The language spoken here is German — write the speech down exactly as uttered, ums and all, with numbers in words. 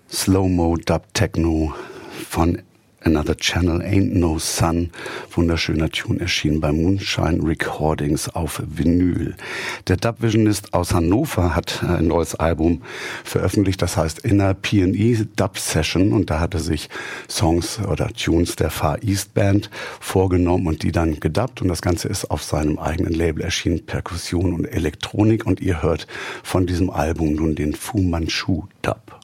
Slow-Mo Dub Techno von Another Channel, Ain't No Sun. Wunderschöner Tune, erschienen bei Moonshine Recordings auf Vinyl. Der Dubvisionist aus Hannover hat ein neues Album veröffentlicht, das heißt Inner P and E Dub Session, und da hat er sich Songs oder Tunes der Far East Band vorgenommen und die dann gedubbt, und das Ganze ist auf seinem eigenen Label erschienen, Perkussion und Elektronik, und ihr hört von diesem Album nun den Fu Manchu Dub.